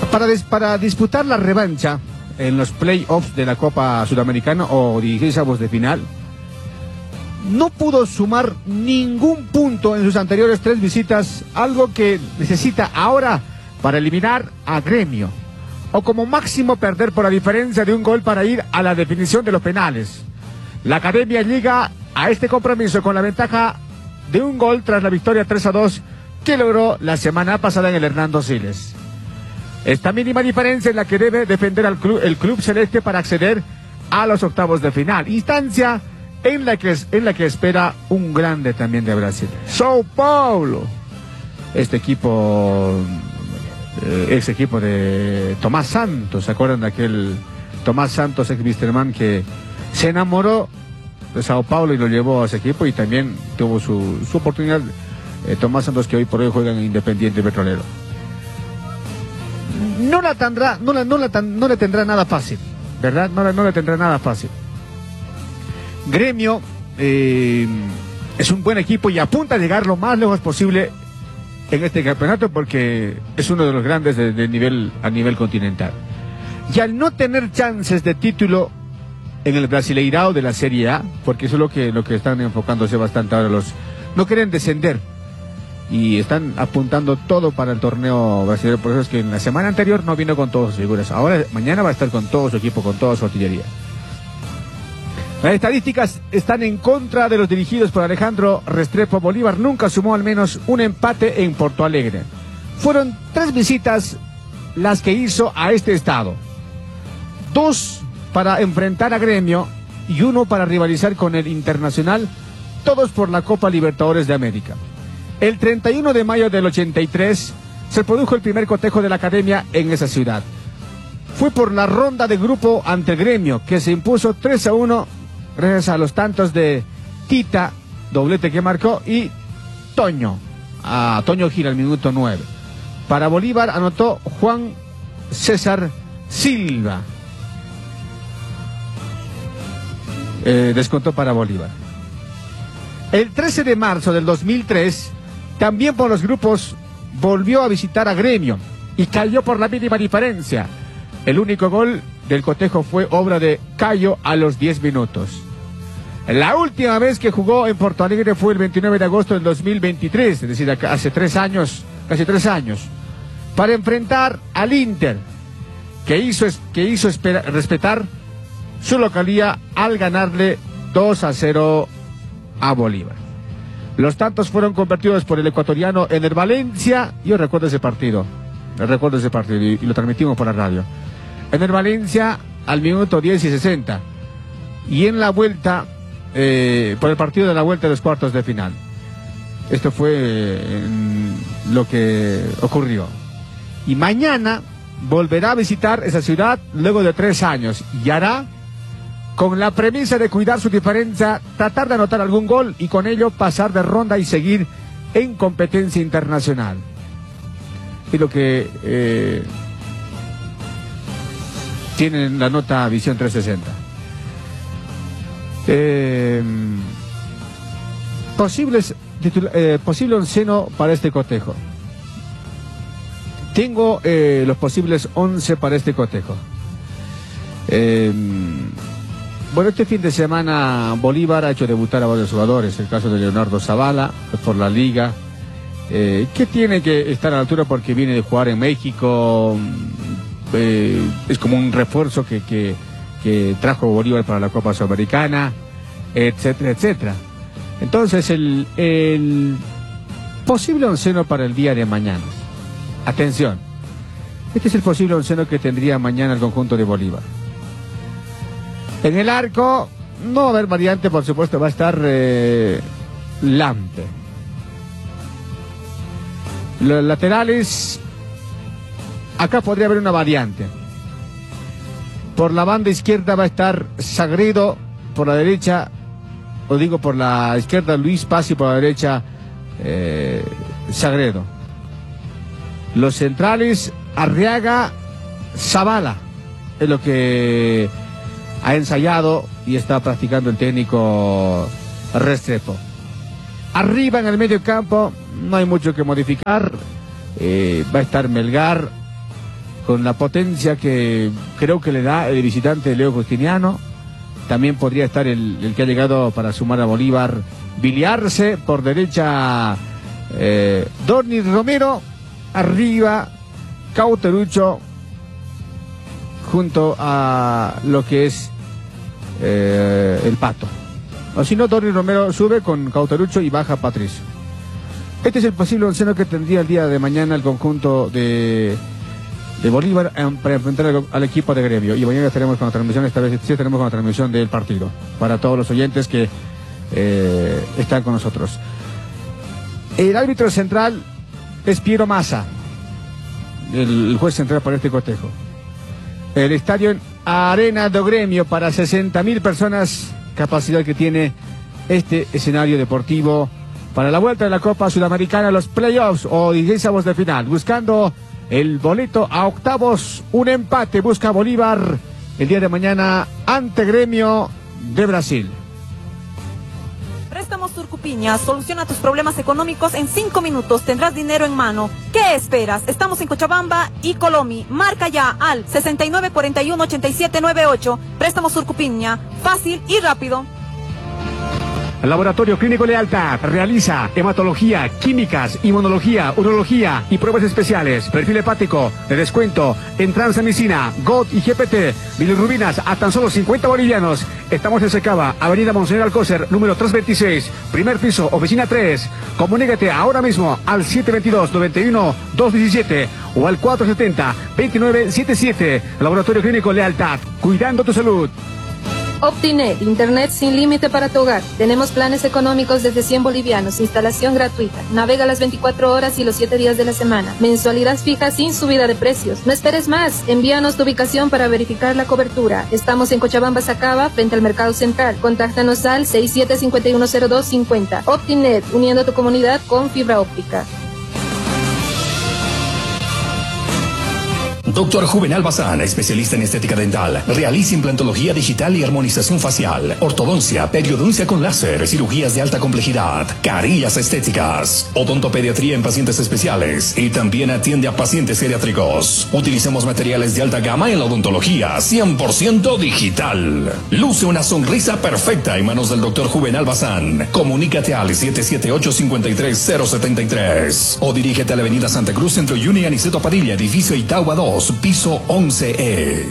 Para disputar la revancha en los playoffs de la Copa Sudamericana o 16avos de final, no pudo sumar ningún punto en sus anteriores 3 visitas, algo que necesita ahora para eliminar a Gremio, o como máximo perder por la diferencia de un gol para ir a la definición de los penales. La Academia llega a este compromiso con la ventaja de un gol tras la victoria 3-2 que logró la semana pasada en el Hernando Siles. Esta mínima diferencia es la que debe defender el club celeste para acceder a los octavos de final, instancia en la que espera un grande también de Brasil, São Paulo. Este equipo, ex equipo de Tomás Santos, ¿se acuerdan de aquel Tomás Santos, ex Misterman, que se enamoró de São Paulo y lo llevó a ese equipo y también tuvo su oportunidad? Tomás Santos, que hoy por hoy juega en Independiente Petrolero. No le tendrá nada fácil, ¿verdad? No le tendrá nada fácil. Gremio es un buen equipo y apunta a llegar lo más lejos posible en este campeonato porque es uno de los grandes a nivel continental. Y al no tener chances de título en el Brasileirao de la Serie A, porque eso es lo que están enfocándose bastante ahora, no quieren descender y están apuntando todo para el torneo brasileño. Por eso es que en la semana anterior no vino con todas sus figuras. Ahora, mañana va a estar con todo su equipo, con toda su artillería. Las estadísticas están en contra de los dirigidos por Alejandro Restrepo. Bolívar nunca sumó al menos un empate en Porto Alegre. Fueron 3 visitas las que hizo a este estado. 2 para enfrentar a Gremio y 1 para rivalizar con el Internacional, todos por la Copa Libertadores de América. El 31 de mayo del 83 se produjo el primer cotejo de la Academia en esa ciudad. Fue por la ronda de grupo ante el Gremio, que se impuso 3-1 gracias a los tantos de Tita, doblete que marcó, y Toño Gil al minuto 9. Para Bolívar anotó Juan César Silva. Descontó para Bolívar. El 13 de marzo del 2003, también por los grupos, volvió a visitar a Gremio y cayó por la mínima diferencia. El único gol del cotejo fue obra de Cayo a los 10 minutos. La última vez que jugó en Porto Alegre fue el 29 de agosto del 2023, es decir, hace 3 años, casi 3 años, para enfrentar al Inter, que hizo respetar su localía al ganarle 2-0 a Bolívar. Los tantos fueron convertidos por el ecuatoriano Ener Valencia. Yo recuerdo ese partido y lo transmitimos por la radio. Ener Valencia al minuto 10 y 60. Y en la vuelta, por el partido de la vuelta de los cuartos de final. Esto fue lo que ocurrió. Y mañana volverá a visitar esa ciudad luego de 3 años y hará, con la premisa de cuidar su diferencia, tratar de anotar algún gol y con ello pasar de ronda y seguir en competencia internacional. Y lo que tienen la nota Visión 360. Posible onceno para este cotejo. Tengo los posibles 11 para este cotejo. Bueno, este fin de semana Bolívar ha hecho debutar a varios jugadores. El caso de Leonardo Zavala por la Liga, que tiene que estar a la altura porque viene de jugar en México. Es como un refuerzo que trajo Bolívar para la Copa Sudamericana, etcétera, etcétera. Entonces el posible onceno para el día de mañana. Atención, este es el posible onceno que tendría mañana el conjunto de Bolívar. En el arco no va a haber variante, por supuesto, va a estar Lampe. Los laterales, acá podría haber una variante. Por la banda izquierda va a estar Sagredo, por la derecha, o digo por la izquierda Luis Paz y por la derecha Sagredo. Los centrales, Arriaga, Zavala, es lo que ha ensayado y está practicando el técnico Restrepo. Arriba en el medio campo no hay mucho que modificar. Va a estar Melgar, con la potencia que creo que le da el visitante Leo Justiniano. También podría estar el que ha llegado para sumar a Bolívar, Billy Arce, por derecha Dorni Romero, arriba Cauterucho, junto a lo que es el Pato. O si no, Dorni Romero sube con Cauterucho y baja Patricio. Este es el posible onceno que tendría el día de mañana el conjunto de Bolívar para enfrentar al equipo de Gremio. Y mañana estaremos con la transmisión, esta vez sí estaremos con la transmisión del partido, para todos los oyentes que están con nosotros. El árbitro central es Piero Massa, el juez central para este cotejo. El estadio en Arena do Gremio para 60.000 personas, capacidad que tiene este escenario deportivo para la vuelta de la Copa Sudamericana, los playoffs o 16avos de final, buscando el boleto a octavos. Un empate busca Bolívar el día de mañana ante Gremio de Brasil. Préstamos Turcupiña, soluciona tus problemas económicos en 5 minutos, tendrás dinero en mano. ¿Qué esperas? Estamos en Cochabamba y Colomi. Marca ya al 6941-8798. Préstamos Turcupiña, fácil y rápido. El Laboratorio Clínico Lealtad realiza hematología, químicas, inmunología, urología y pruebas especiales. Perfil hepático de descuento en transamicina, GOT y GPT. Bilirrubinas a tan solo 50 bolivianos. Estamos en Secaba, Avenida Monseñor Alcócer, número 326, primer piso, oficina 3. Comunícate ahora mismo al 722-91-217 o al 470-2977. Laboratorio Clínico Lealtad, cuidando tu salud. Optinet, internet sin límite para tu hogar. Tenemos planes económicos desde 100 bolivianos, instalación gratuita. Navega las 24 horas y los 7 días de la semana. Mensualidad fija sin subida de precios. No esperes más. Envíanos tu ubicación para verificar la cobertura. Estamos en Cochabamba, Sacaba, frente al Mercado Central. Contáctanos al 67510250. Optinet, uniendo tu comunidad con fibra óptica. Doctor Juvenal Bazán, especialista en estética dental. Realiza implantología digital y armonización facial, ortodoncia, periodoncia con láser, cirugías de alta complejidad, carillas estéticas, odontopediatría en pacientes especiales y también atiende a pacientes geriátricos. Utilizamos materiales de alta gama en la odontología, 100% digital. Luce una sonrisa perfecta en manos del Doctor Juvenal Bazán. Comunícate al 778-53073 o dirígete a la avenida Santa Cruz, Centro Juni, Aniceto Padilla, edificio Itagua 2. Piso 11E.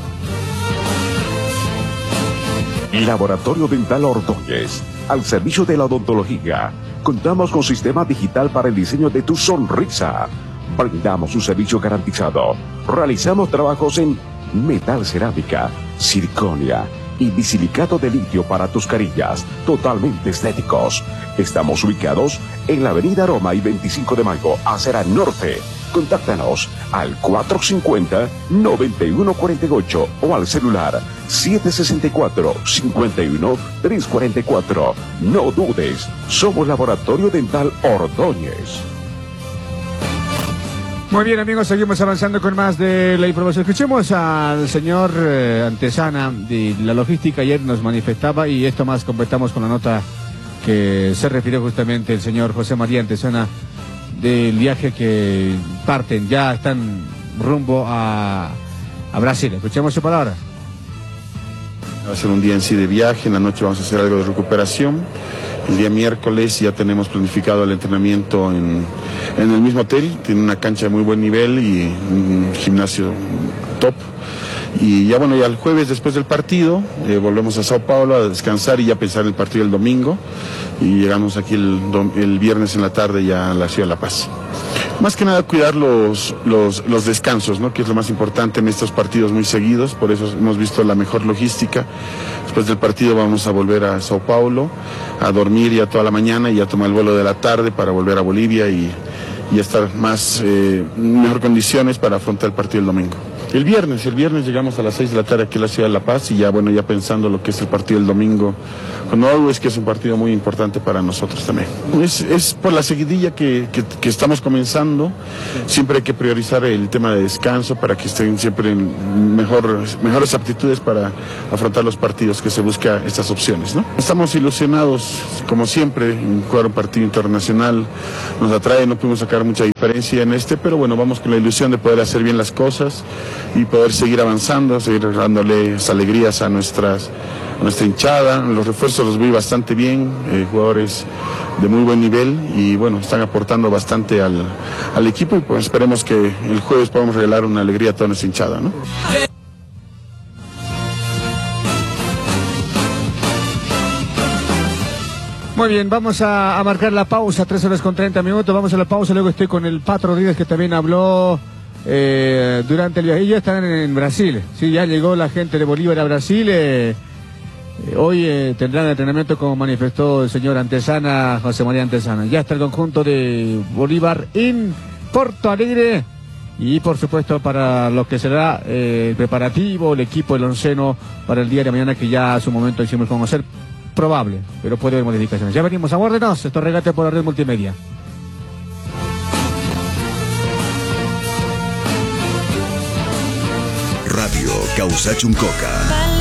Laboratorio Dental Ordóñez, al servicio de la odontología. Contamos con sistema digital para el diseño de tu sonrisa. Brindamos un servicio garantizado. Realizamos trabajos en metal cerámica, circonia y bisilicato de litio para tus carillas, totalmente estéticos. Estamos ubicados en la avenida Roma y 25 de Mayo, acera norte. Contáctanos al 450-9148 o al celular 764-51-344. No dudes, somos Laboratorio Dental Ordóñez. Muy bien, amigos, seguimos avanzando con más de la información. Escuchemos al señor Antesana de la logística. Ayer nos manifestaba, y esto más completamos con la nota que se refirió justamente el señor José María Antesana del viaje que parten, ya están rumbo a Brasil. Escuchemos su palabra. Va a ser un día en sí de viaje, en la noche vamos a hacer algo de recuperación. El día miércoles ya tenemos planificado el entrenamiento en el mismo hotel, tiene una cancha de muy buen nivel y un gimnasio top. Y ya bueno, ya el jueves después del partido volvemos a Sao Paulo a descansar y ya pensar en el partido del domingo, y llegamos aquí el viernes en la tarde ya a la ciudad de La Paz. Más que nada cuidar los descansos, ¿no? Que es lo más importante en estos partidos muy seguidos, por eso hemos visto la mejor logística. Después del partido vamos a volver a Sao Paulo, a dormir ya toda la mañana y a tomar el vuelo de la tarde para volver a Bolivia y estar más en mejor condiciones para afrontar el partido el domingo. El viernes llegamos a las 6 de la tarde aquí a la ciudad de La Paz y ya pensando lo que es el partido del domingo con Always, que es un partido muy importante para nosotros también. Es por la seguidilla que estamos comenzando, siempre hay que priorizar el tema de descanso para que estén siempre en mejores aptitudes para afrontar los partidos, que se busca estas opciones, ¿no? Estamos ilusionados, como siempre, en jugar un partido internacional, nos atrae, no pudimos sacar mucha diferencia en pero bueno, vamos con la ilusión de poder hacer bien las cosas y poder seguir avanzando, seguir dándoles alegrías a nuestra hinchada. Los refuerzos los vi bastante bien, jugadores de muy buen nivel y bueno, están aportando bastante al equipo y pues esperemos que el jueves podamos regalar una alegría a toda nuestra hinchada, ¿no? Muy bien, vamos a marcar la pausa, 3 horas con 30 minutos, vamos a la pausa, luego estoy con el Pato Rodríguez, que también habló durante el viaje. Ellos están en Brasil, sí, ya llegó la gente de Bolívar a Brasil, hoy tendrán entrenamiento, como manifestó el señor Antesana, José María Antesana. Ya está el conjunto de Bolívar en Porto Alegre y por supuesto para lo que será el preparativo, el equipo, el onceno para el día de mañana, que ya a su momento hicimos conocer. Probable, pero puede haber modificaciones. Ya venimos, aguárdenos, esto Regate por la Red Multimedia. Radio Causachuncoca.